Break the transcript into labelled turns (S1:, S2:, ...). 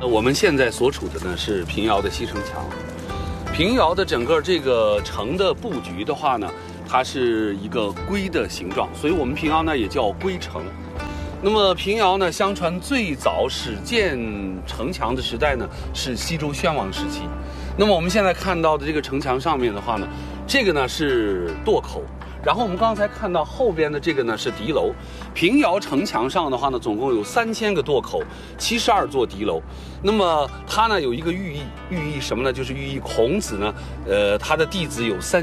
S1: 我们现在所处的呢是平遥的西城墙。平遥的整个这个城的布局的话呢，它是一个龟的形状，所以我们平遥呢也叫龟城。那么平遥呢，相传最早始建城墙的时代呢是西周宣王时期。那么我们现在看到的这个城墙上面的话呢，这个呢是垛口。然后我们刚才看到后边的这个呢是敌楼，平遥城墙上的话呢，总共有3000个垛口，72座敌楼。那么它呢有一个寓意什么呢？就是寓意孔子呢，他的弟子有